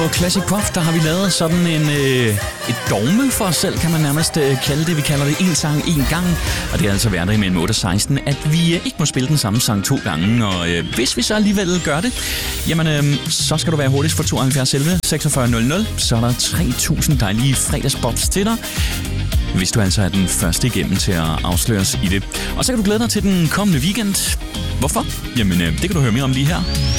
På Classic Pop, der har vi lavet sådan et dogme for os selv, kan man nærmest kalde det. Vi kalder det en sang, en gang. Og det er altså hverdag mellem 8 og 16, at vi ikke må spille den samme sang 2 gange. Og hvis vi så alligevel gør det, jamen så skal du være hurtigst for 72 11 46 00. Så er der 3.000 dejlige fredagsbobs til dig, hvis du altså er den første igennem til at afsløres i det. Og så kan du glæde dig til den kommende weekend. Hvorfor? Jamen, det kan du høre mere om lige her.